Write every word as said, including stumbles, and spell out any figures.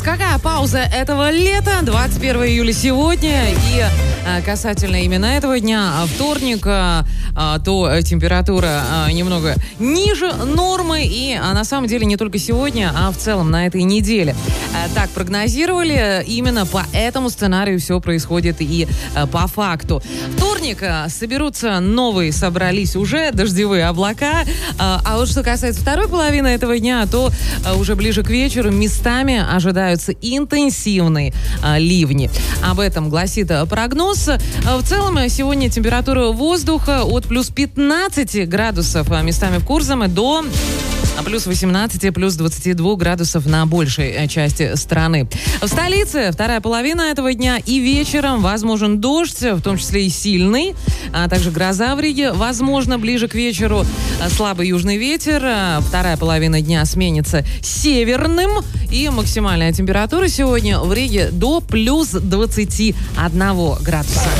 Какая пауза этого лета? двадцать первого июля сегодня. И а, касательно именно этого дня, вторник, а, а, то температура а, немного ниже нормы. И а, на самом деле не только сегодня, а в целом на этой неделе. А, так прогнозировали. Именно по этому сценарию все происходит и а, по факту. Вторник. А, соберутся новые, собрались уже дождевые облака. А, а вот что касается второй половины этого дня, то а, уже ближе к вечеру местами ожидаются интенсивные а, ливни. Об этом гласит а, прогноз. А, в целом, сегодня температура воздуха от плюс пятнадцати градусов а, местами в Курзаме до а, плюс восемнадцати, плюс двадцати двух градусов на большей а, части страны. В столице вторая половина этого дня и вечером возможен дождь, в том числе и сильный, а также гроза в Риге. Возможно, ближе к вечеру а, слабый южный ветер. А, вторая половина дня сменится северным. И максимальная температура сегодня в Риге до плюс двадцати одного градуса.